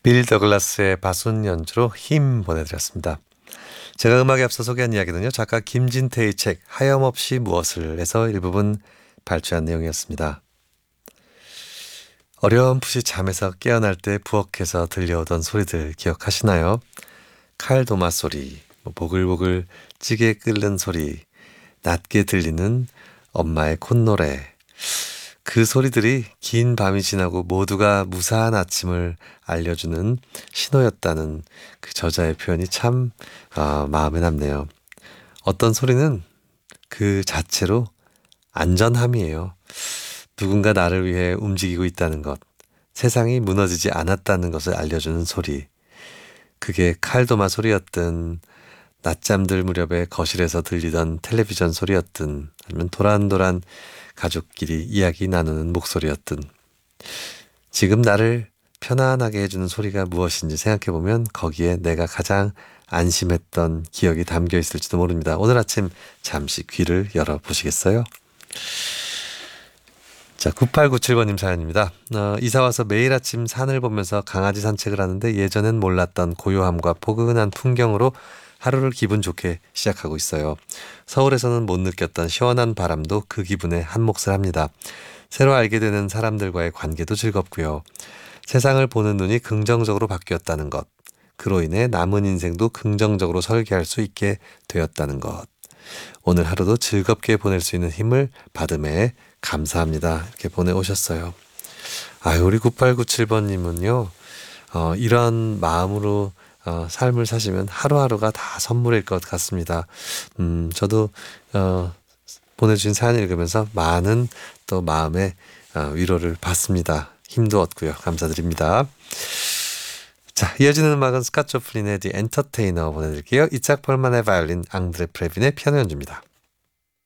빌 더글라스의 바순 연주로 힘 보내드렸습니다. 제가 음악에 앞서 소개한 이야기는요. 작가 김진태의 책 하염없이 무엇을 해서 일부분 발췌한 내용이었습니다. 어렴풋이 잠에서 깨어날 때 부엌에서 들려오던 소리들 기억하시나요? 칼도마 소리, 보글보글 찌개 끓는 소리, 낮게 들리는 엄마의 콧노래. 그 소리들이 긴 밤이 지나고 모두가 무사한 아침을 알려주는 신호였다는 그 저자의 표현이 참 마음에 남네요. 어떤 소리는 그 자체로 안전함이에요. 누군가 나를 위해 움직이고 있다는 것, 세상이 무너지지 않았다는 것을 알려주는 소리. 그게 칼도마 소리였든 낮잠들 무렵에 거실에서 들리던 텔레비전 소리였든 아니면 도란도란 가족끼리 이야기 나누는 목소리였든 지금 나를 편안하게 해주는 소리가 무엇인지 생각해보면 거기에 내가 가장 안심했던 기억이 담겨 있을지도 모릅니다. 오늘 아침 잠시 귀를 열어보시겠어요? 자, 9897번님 사연입니다. 이사와서 매일 아침 산을 보면서 강아지 산책을 하는데 예전엔 몰랐던 고요함과 포근한 풍경으로 하루를 기분 좋게 시작하고 있어요. 서울에서는 못 느꼈던 시원한 바람도 그 기분에 한몫을 합니다. 새로 알게 되는 사람들과의 관계도 즐겁고요. 세상을 보는 눈이 긍정적으로 바뀌었다는 것. 그로 인해 남은 인생도 긍정적으로 설계할 수 있게 되었다는 것. 오늘 하루도 즐겁게 보낼 수 있는 힘을 받음에 감사합니다. 이렇게 보내오셨어요. 우리 9897번님은요. 이런 마음으로 삶을 사시면 하루하루가 다 선물일 것 같습니다. 저도 보내주신 사연 읽으면서 많은 또 마음의 위로를 받습니다. 힘도 얻고요. 감사드립니다. 자, 이어지는 음악은 스캇 조플린의 The Entertainer 보내드릴게요. 이짝 펄만의 바이올린, 앙드레 프레빈의 피아노 연주입니다.